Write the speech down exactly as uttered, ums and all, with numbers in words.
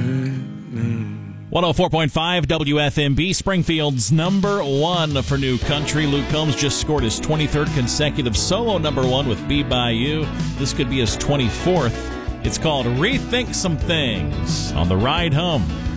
one oh four point five W F M B, Springfield's number one for new country. Luke Combs just scored his twenty-third consecutive solo number one with Be By You. This could be his twenty-fourth. It's called Rethink Some Things on the ride home.